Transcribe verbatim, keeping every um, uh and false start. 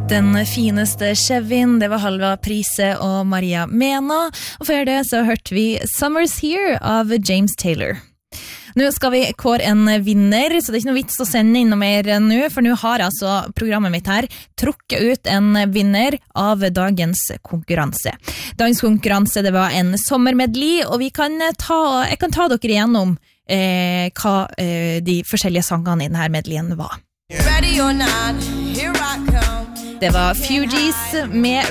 Den fineste Kevin, det var Halva Prise og Maria Mena, og før det så hørte vi Summer's Here av James Taylor. Nå skal vi kåre en vinner, så det er ikke noe vits å sende inn noe mer nå, for nå har altså programmet mitt her trukket ut en vinner av dagens konkurranse. Dagens konkurranse, det var en sommermedley, og vi kan ta, jeg kan ta dere igjennom eh, hva eh, de forskjellige sangene i denne medleyen var. Ready or not, here I come. Det var Fugees med